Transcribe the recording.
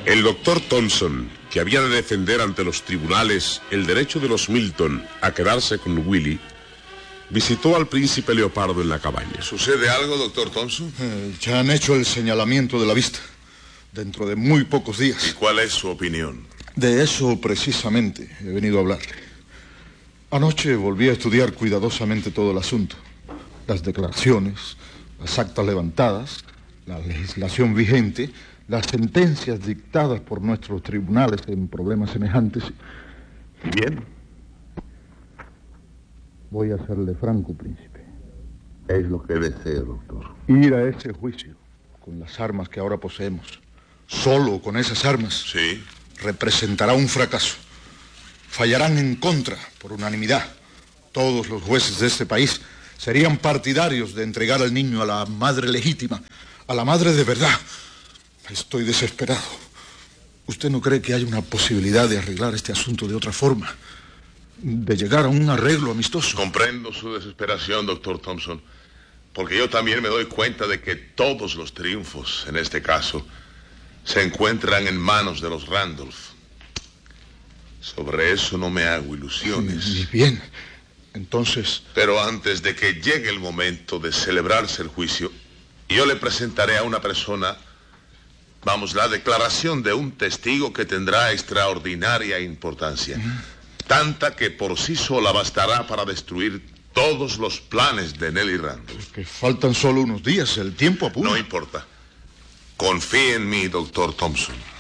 El doctor Thompson, que había de defender ante los tribunales el derecho de los Milton a quedarse con Willie, visitó al príncipe Leopardo en la cabaña. ¿Sucede algo, doctor Thompson? Ya han hecho el señalamiento de la vista. Dentro de muy pocos días. ¿Y cuál es su opinión? De eso precisamente he venido a hablarle. Anoche volví a estudiar cuidadosamente todo el asunto. Las declaraciones, las actas levantadas, la legislación vigente, las sentencias dictadas por nuestros tribunales en problemas semejantes. Bien. Voy a serle franco, príncipe. Es lo que deseo, doctor. Ir a ese juicio con las armas que ahora poseemos, solo con esas armas, Sí. representará un fracaso. Fallarán en contra, por unanimidad. Todos los jueces de este país serían partidarios de entregar al niño a la madre legítima, a la madre de verdad. Estoy desesperado. ¿Usted no cree que hay una posibilidad de arreglar este asunto de otra forma? De llegar a un arreglo amistoso. Comprendo su desesperación, doctor Thompson, porque yo también me doy cuenta de que todos los triunfos, en este caso, se encuentran en manos de los Randolph. Sobre eso no me hago ilusiones. Y bien, entonces... Pero antes de que llegue el momento de celebrarse el juicio, yo le presentaré a una persona, la declaración de un testigo que tendrá extraordinaria importancia. Tanta que por sí sola bastará para destruir todos los planes de Nellie Randolph. Que faltan solo unos días, el tiempo apura. No importa. Confíe en mí, doctor Thompson.